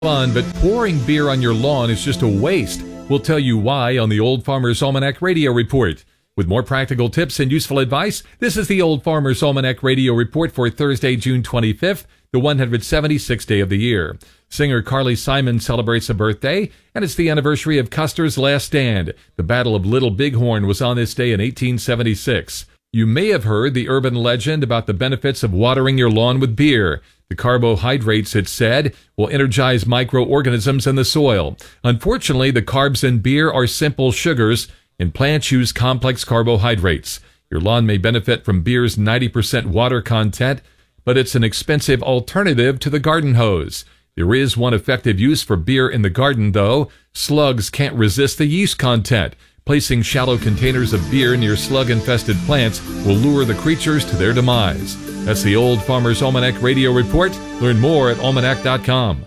Fun, but pouring beer on your lawn is just a waste. We'll tell you why on the Old Farmer's Almanac Radio Report. With more practical tips and useful advice, this is the Old Farmer's Almanac Radio Report for Thursday, June 25th, the 176th day of the year. Singer Carly Simon celebrates a birthday, and it's the anniversary of Custer's Last Stand. The Battle of Little Bighorn was on this day in 1876. You may have heard the urban legend about the benefits of watering your lawn with beer. The carbohydrates, it's said, will energize microorganisms in the soil. Unfortunately, the carbs in beer are simple sugars, and plants use complex carbohydrates. Your lawn may benefit from beer's 90% water content, but it's an expensive alternative to the garden hose. There is one effective use for beer in the garden, though. Slugs can't resist the yeast content. Placing shallow containers of beer near slug-infested plants will lure the creatures to their demise. That's the Old Farmer's Almanac Radio Report. Learn more at almanac.com.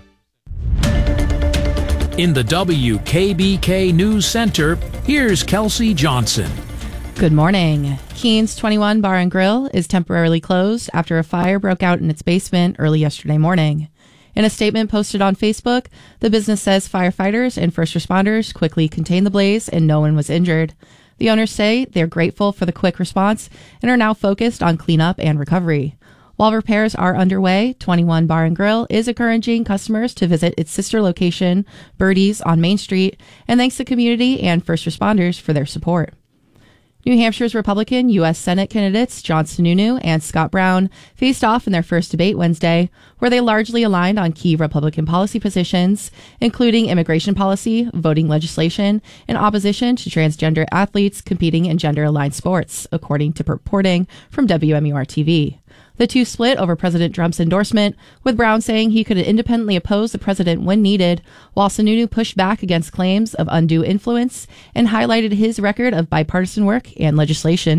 In the WKBK News Center, here's Kelsey Johnson. Good morning. Keene's 21 Bar and Grill is temporarily closed after a fire broke out in its basement early yesterday morning. In a statement posted on Facebook, the business says firefighters and first responders quickly contained the blaze and no one was injured. The owners say they're grateful for the quick response and are now focused on cleanup and recovery. While repairs are underway, 21 Bar and Grill is encouraging customers to visit its sister location, Birdie's on Main Street, and thanks the community and first responders for their support. New Hampshire's Republican U.S. Senate candidates John Sununu and Scott Brown faced off in their first debate Wednesday, where they largely aligned on key Republican policy positions, including immigration policy, voting legislation, and opposition to transgender athletes competing in gender-aligned sports, according to reporting from WMUR-TV. The two split over President Trump's endorsement, with Brown saying he could independently oppose the president when needed, while Sununu pushed back against claims of undue influence and highlighted his record of bipartisan work and legislation.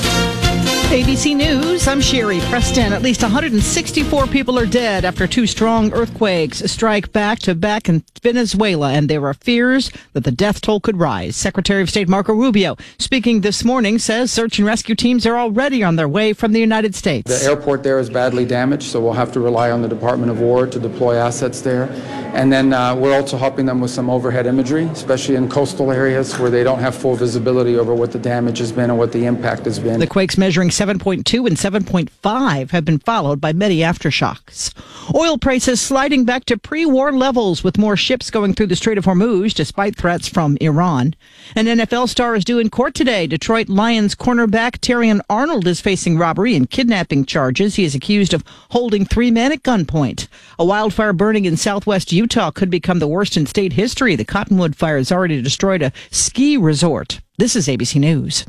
ABC News, I'm Sherry Preston. At least 164 people are dead after two strong earthquakes strike back-to-back in Venezuela, and there are fears that the death toll could rise. Secretary of State Marco Rubio, speaking this morning, says search and rescue teams are already on their way from the United States. The airport there is badly damaged, so we'll have to rely on the Department of War to deploy assets there. And then we're also helping them with some overhead imagery, especially in coastal areas where they don't have full visibility over what the damage has been and what the impact has been. The quakes measuring 7.2 and 7.5 have been followed by many aftershocks. Oil prices sliding back to pre-war levels with more ships going through the Strait of Hormuz despite threats from Iran. An NFL star is due in court today. Detroit Lions cornerback Terrion Arnold is facing robbery and kidnapping charges. He is accused of holding three men at gunpoint. A wildfire burning in southwest Utah could become the worst in state history. The Cottonwood Fire has already destroyed a ski resort. This is ABC News.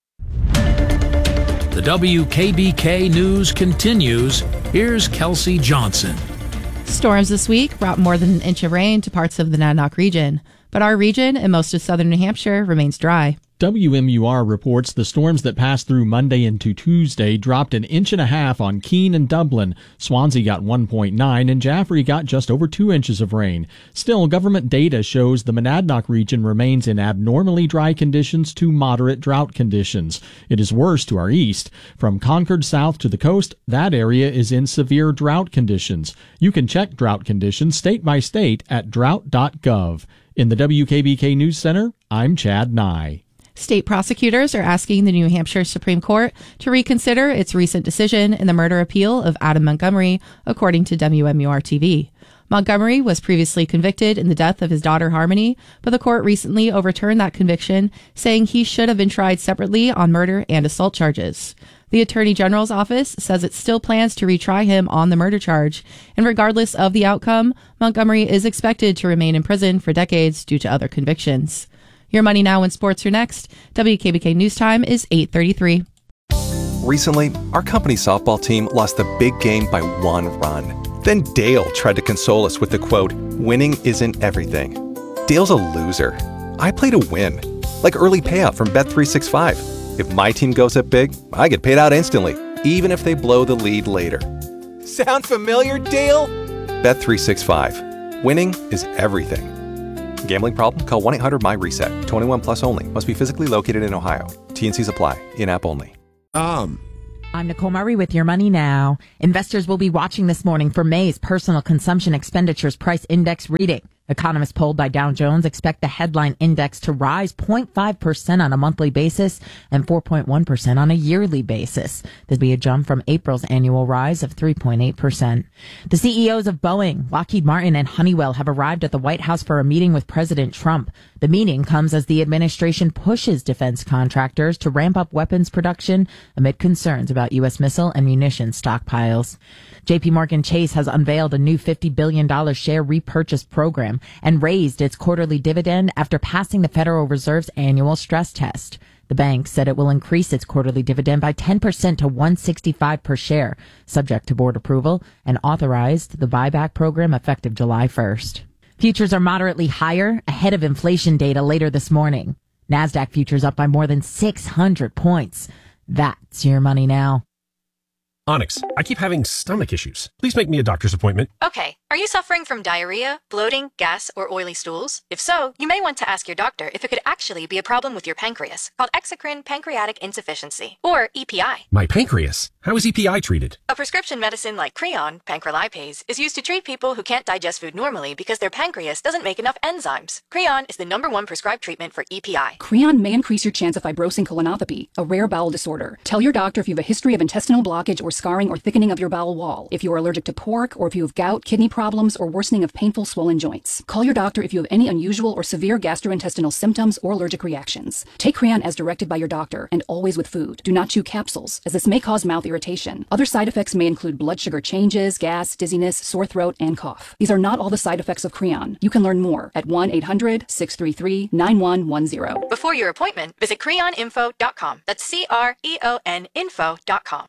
The WKBK News continues. Here's Kelsey Johnson. Storms this week brought more than an inch of rain to parts of the Monadnock region, but our region and most of southern New Hampshire remains dry. WMUR reports the storms that passed through Monday into Tuesday dropped an inch and a half on Keene and Dublin. Swansea got 1.9 and Jaffrey got just over 2 inches of rain. Still, government data shows the Monadnock region remains in abnormally dry conditions to moderate drought conditions. It is worse to our east. From Concord south to the coast, that area is in severe drought conditions. You can check drought conditions state by state at drought.gov. In the WKBK News Center, I'm Chad Nye. State prosecutors are asking the New Hampshire Supreme Court to reconsider its recent decision in the murder appeal of Adam Montgomery, according to WMUR-TV. Montgomery was previously convicted in the death of his daughter Harmony, but the court recently overturned that conviction, saying he should have been tried separately on murder and assault charges. The Attorney General's office says it still plans to retry him on the murder charge, and regardless of the outcome, Montgomery is expected to remain in prison for decades due to other convictions. Your Money Now and Sports are next. WKBK News Time is 8:33. Recently, our company's softball team lost the big game by 1 run. Then Dale tried to console us with the quote, "Winning isn't everything." Dale's a loser. I play to win, like early payout from Bet365. If my team goes up big, I get paid out instantly, even if they blow the lead later. Sound familiar, Dale? Bet365. Winning is everything. Gambling problem? Call 1-800-MY-RESET. 21 plus only. Must be physically located in Ohio. T&Cs apply. In-app only. I'm Nicole Murray with Your Money Now. Investors will be watching this morning for May's personal consumption expenditures price index reading. Economists polled by Dow Jones expect the headline index to rise 0.5% on a monthly basis and 4.1% on a yearly basis. This will be a jump from April's annual rise of 3.8%. The CEOs of Boeing, Lockheed Martin, and Honeywell have arrived at the White House for a meeting with President Trump. The meeting comes as the administration pushes defense contractors to ramp up weapons production amid concerns about U.S. missile and munition stockpiles. J.P. Morgan Chase has unveiled a new $50 billion share repurchase program and raised its quarterly dividend after passing the Federal Reserve's annual stress test. The bank said it will increase its quarterly dividend by 10% to $1.65 per share, subject to board approval, and authorized the buyback program effective July 1st. Futures are moderately higher ahead of inflation data later this morning. NASDAQ futures up by more than 600 points. That's Your Money Now. Onyx, I keep having stomach issues. Please make me a doctor's appointment. Okay. Are you suffering from diarrhea, bloating, gas, or oily stools? If so, you may want to ask your doctor if it could actually be a problem with your pancreas, called exocrine pancreatic insufficiency, or EPI. My pancreas? How is EPI treated? A prescription medicine like Creon, pancrelipase, is used to treat people who can't digest food normally because their pancreas doesn't make enough enzymes. Creon is the #1 prescribed treatment for EPI. Creon may increase your chance of fibrosing colonopathy, a rare bowel disorder. Tell your doctor if you have a history of intestinal blockage or scarring or thickening of your bowel wall, if you are allergic to pork, or if you have gout, kidney problems, or worsening of painful swollen joints. Call your doctor if you have any unusual or severe gastrointestinal symptoms or allergic reactions. Take Creon as directed by your doctor, and always with food. Do not chew capsules, as this may cause mouth irritation. Other side effects may include blood sugar changes, gas, dizziness, sore throat, and cough. These are not all the side effects of Creon. You can learn more at 1-800-633-9110. Before your appointment, visit creoninfo.com. That's CREON info.com.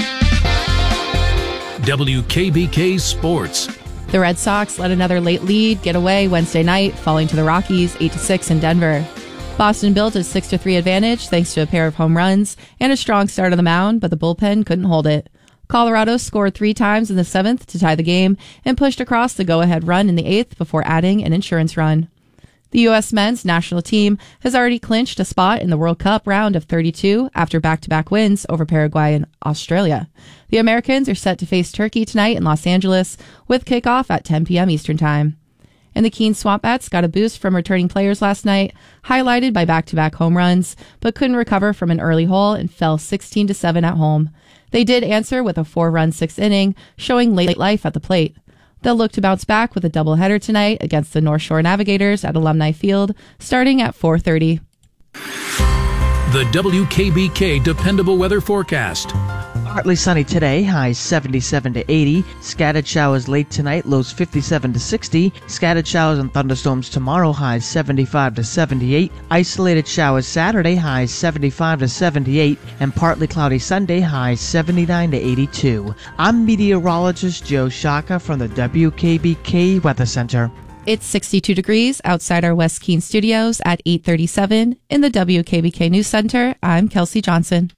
WKBK Sports. The Red Sox let another late lead get away Wednesday night, falling to the Rockies 8-6 in Denver. Boston built a 6-3 advantage thanks to a pair of home runs and a strong start on the mound, but the bullpen couldn't hold it. Colorado scored 3 times in the 7th to tie the game and pushed across the go-ahead run in the 8th before adding an insurance run. The U.S. men's national team has already clinched a spot in the World Cup round of 32 after back-to-back wins over Paraguay and Australia. The Americans are set to face Turkey tonight in Los Angeles with kickoff at 10 p.m. Eastern Time. And the Keene Swamp Bats got a boost from returning players last night, highlighted by back-to-back home runs, but couldn't recover from an early hole and fell 16-7 at home. They did answer with a 4-run 6th inning, showing late life at the plate. They'll look to bounce back with a doubleheader tonight against the North Shore Navigators at Alumni Field, starting at 4:30. The WKBK Dependable Weather Forecast. Partly sunny today, highs 77 to 80. Scattered showers late tonight, lows 57 to 60. Scattered showers and thunderstorms tomorrow, highs 75 to 78. Isolated showers Saturday, highs 75 to 78. And partly cloudy Sunday, highs 79 to 82. I'm meteorologist Joe Shaka from the WKBK Weather Center. It's 62 degrees outside our West Keene studios at 8:37. In the WKBK News Center, I'm Kelsey Johnson.